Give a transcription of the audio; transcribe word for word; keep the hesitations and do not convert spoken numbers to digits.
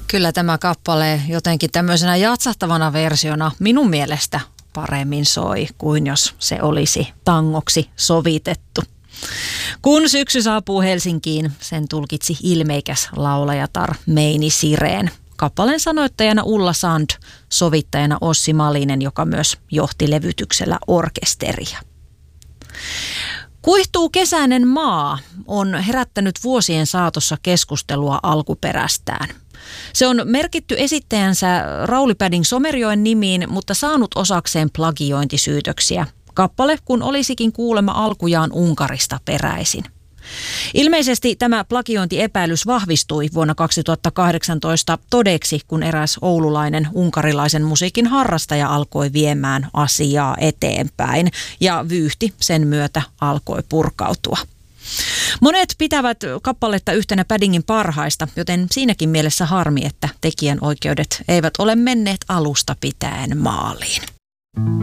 Kyllä tämä kappale jotenkin tämmöisenä jatsahtavana versiona minun mielestä paremmin soi kuin jos se olisi tangoksi sovitettu. Kun syksy saapuu Helsinkiin, sen tulkitsi ilmeikäs laulajatar Meini Sireen. Kappaleen sanoittajana Ulla Sand, sovittajana Ossi Malinen, joka myös johti levytyksellä orkesteria. Kuihtuu kesäinen maa on herättänyt vuosien saatossa keskustelua alkuperästään. Se on merkitty esittäjänsä Rauli Päding Somerjoen nimiin, mutta saanut osakseen plagiointisyytöksiä. Kappale kun olisikin kuulemma alkujaan Unkarista peräisin. Ilmeisesti tämä plagiointiepäilys vahvistui vuonna kaksituhattakahdeksantoista todeksi, kun eräs oululainen unkarilaisen musiikin harrastaja alkoi viemään asiaa eteenpäin ja vyyhti sen myötä alkoi purkautua. Monet pitävät kappaletta yhtenä Pädingin parhaista, joten siinäkin mielessä harmi, että tekijänoikeudet eivät ole menneet alusta pitäen maaliin.